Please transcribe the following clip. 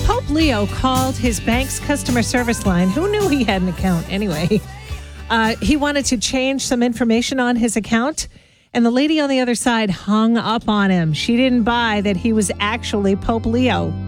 Pope Leo called his bank's customer service line. Who knew he had an account anyway? He wanted to change some information on his account, and the lady on the other side hung up on him. She didn't buy that he was actually Pope Leo.